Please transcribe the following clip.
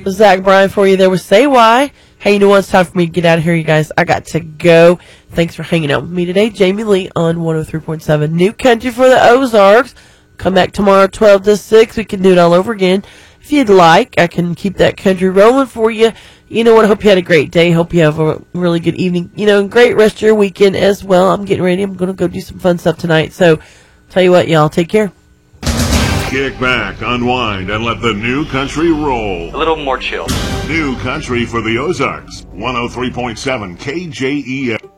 Zach Bryan for you there with Say Why. Hey, you know what? It's time for me to get out of here, you guys. I got to go. Thanks for hanging out with me today. Jamie Lee on 103.7 New Country for the Ozarks. Come back tomorrow 12 to 6. We can do it all over again. If you'd like, I can keep that country rolling for you. You know what? I hope you had a great day. Hope you have a really good evening. You know, and great rest of your weekend as well. I'm getting ready. I'm going to go do some fun stuff tonight. So, tell you what, y'all, take care. Kick back, unwind, and let the new country roll. A little more chill. New country for the Ozarks. 103.7 KJEF.